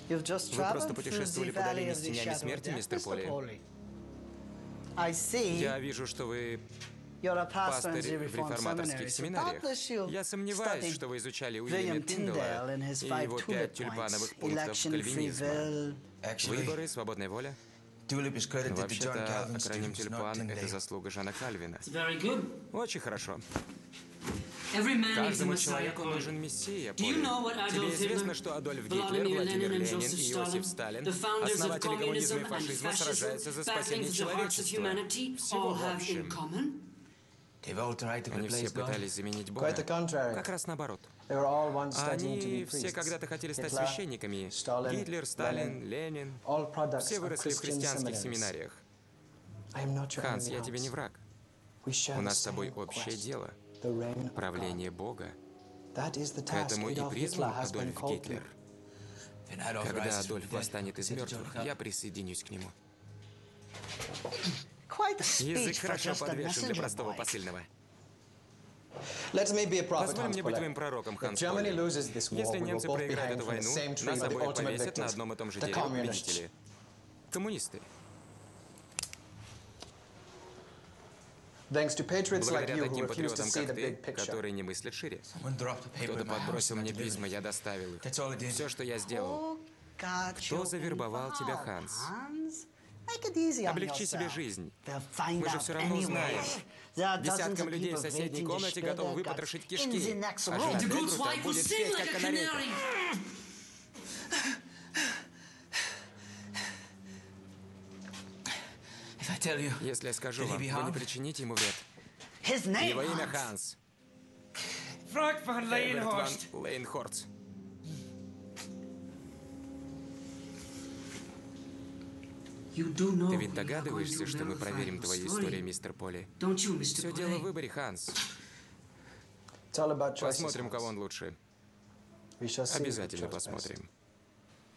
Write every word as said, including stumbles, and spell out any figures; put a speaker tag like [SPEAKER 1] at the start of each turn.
[SPEAKER 1] Вы просто путешествовали по долине с тенями смерти, мистер Поли. Я вижу, что вы пастырь в реформаторских семинариях. Я сомневаюсь, что вы изучали Уильяма Тиндала и его пять тюльпановых пунктов кальвинизма. Выборы, свободная воля. Вообще-то, акроним тюльпан — это заслуга Жана Кальвина. Очень хорошо. Каждому человеку нужен мессия, Поли. Тебе известно, что Адольф Гитлер, Владимир Ленин и Иосиф Сталин, основатели коммунизма и фашизма, сражаются за спасение человечества? Всего в общем. Они все пытались заменить Бога. Как раз наоборот. Они все когда-то хотели стать священниками. Гитлер, Сталин, Ленин. Все выросли в христианских семинариях. Ханс, я тебе не враг. У нас с тобой общее дело. Правление Бога. К этому и призван Адольф Гитлер. Когда Адольф восстанет из мертвых, я присоединюсь к нему. Язык хорошо подвешен для простого посыльного. Позволь мне быть твоим пророком, Ханс Поли. Если немцы проиграют эту войну, нас обоих повесят на одном и том же дереве победители. Коммунисты. Благодаря таким патриотам, как ты, которые не мыслят шире. Кто-то подбросил мне письма, я доставил их. Все, что я сделал. Кто завербовал тебя, Ханс? Облегчи себе жизнь. Мы же все равно узнаем. Десяткам людей в соседней комнате готовы выпотрошить кишки. А жена Грегрута будет петь, как канарейка. Если я скажу вам, вы не причините ему вред. Его имя Ханс. Эберт ван Лейнхорст. Ты ведь догадываешься, что мы проверим твою историю, мистер Поли? Все дело в выборе, Ханс. Посмотрим, кого он лучше. Обязательно посмотрим.